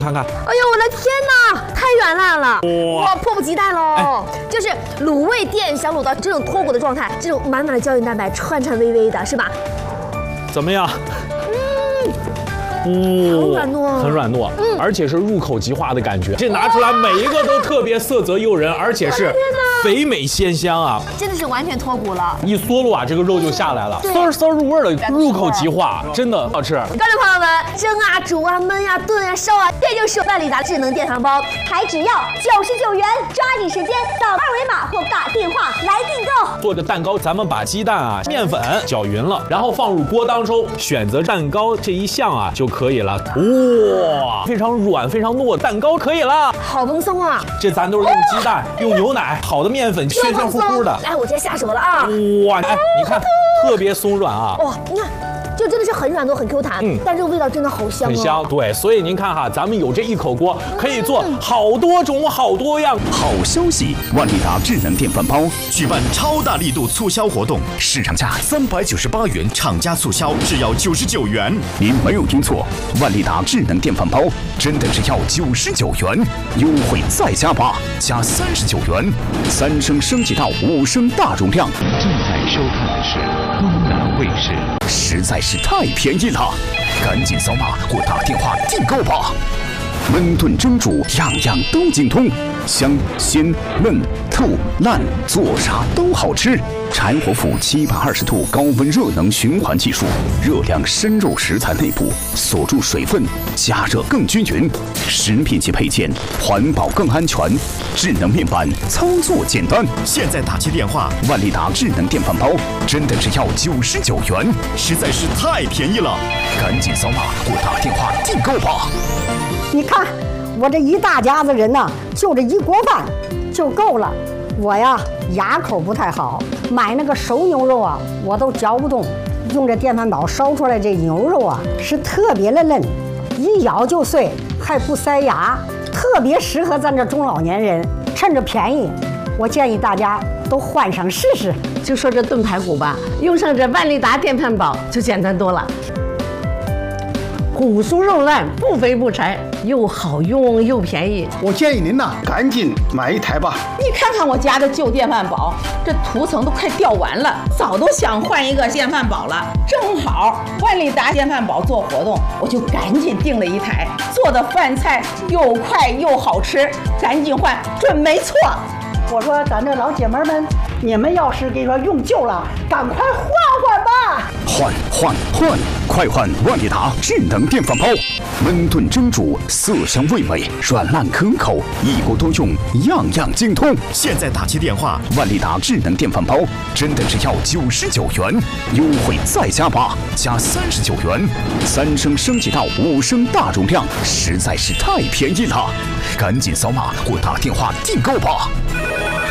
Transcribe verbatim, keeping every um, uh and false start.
看看。 哎呦，我的天哪，太软烂了！哇，迫不及待喽！哎、就是卤味店想卤到这种脱骨的状态，这种满满的胶原蛋白，串串微微的，是吧？ 怎么样？ 嗯，很软糯， 很软糯，嗯，而且是入口即化的感觉。这拿出来每一个都特别色泽诱人，而且是肥美鲜香啊！ 真的是完全脱骨了， 一嗦噜啊，这个肉就下来了，丝丝入味的，入口即化，真的好吃。 观众朋友们，蒸啊、煮啊、焖呀、炖啊、烧啊，这就是万利达智能电饭煲，还只要九十九元，抓紧时间扫二维码或打电话来订购。 做个蛋糕，咱们把鸡蛋啊、面粉搅匀了，然后放入锅当中，选择蛋糕这一项啊就可以了。哇，非常软、非常糯，蛋糕可以了， 好蓬松啊！ 这咱都是用鸡蛋、用牛奶、好的面粉，暄暄乎乎的。 来，我直接下手了啊！ 哇，哎，你看，特别松软啊！ 哇，你看。就真的是很软糯、很 Q 弹，嗯，但这个味道真的好香、哦， 很香。对，所以您看哈，咱们有这一口锅，可以做好多种、好多样。 好消息，万利达智能电饭煲举办超大力度促销活动，市场价三百九十八元，厂家促销只要九十九元。您没有听错，万利达智能电饭煲真的只要九十九元，优惠再加八，加三十九元，三升升级到五升大容量。 正在收看的是东南卫视。 实在是太便宜了，赶紧扫码或打电话订购吧。焖炖蒸煮样样都精通，香鲜嫩透烂，做啥都好吃。柴火釜七百二十度高温热能循环技术，热量深入食材内部，锁住水分，加热更均匀。食品级配件，环保更安全。智能面板，操作简单。现在打起电话，万利达智能电饭煲真的只要九十九元，实在是太便宜了，赶紧扫码或打电话订购吧。 你看，我这一大家子人呢，就这一锅饭就够了。我呀，牙口不太好，买那个熟牛肉啊，我都嚼不动。用这电饭煲烧出来这牛肉啊，是特别的嫩，一咬就碎，还不塞牙，特别适合咱这中老年人。趁着便宜，我建议大家都换上试试。 就说这炖排骨吧，用上这万利达电饭煲就简单多了。骨酥肉烂，不肥不柴，又好用又便宜。 我建议您呐，赶紧买一台吧。 你看看我家的旧电饭煲，这涂层都快掉完了，早都想换一个电饭煲了。正好万利达电饭煲做活动，我就赶紧订了一台，做的饭菜又快又好吃，赶紧换，准没错。 我说咱这老姐妹们，你们要是给说用旧了，赶快换换吧。 换换换，快换万利达智能电饭煲，焖炖蒸煮，色香味美，软烂可口，一锅多用，样样精通。现在打起电话，万利达智能电饭煲真的只要九十九元，优惠再加八，加三十九元，三升升级到五升大容量，实在是太便宜了，赶紧扫码或打电话订购吧。